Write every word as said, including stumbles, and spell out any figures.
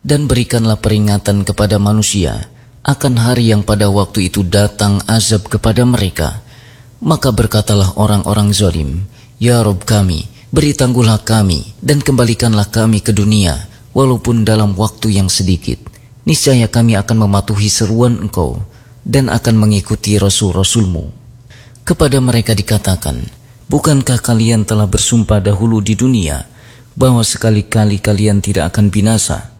Dan berikanlah peringatan kepada manusia akan hari yang pada waktu itu datang azab kepada mereka. Maka berkatalah orang-orang zalim, "Ya Rabb kami, beri tangguhlah kami dan kembalikanlah kami ke dunia, walaupun dalam waktu yang sedikit. Niscaya kami akan mematuhi seruan Engkau dan akan mengikuti Rasul-Rasulmu." Kepada mereka dikatakan, "Bukankah kalian telah bersumpah dahulu di dunia bahwa sekali-kali kalian tidak akan binasa?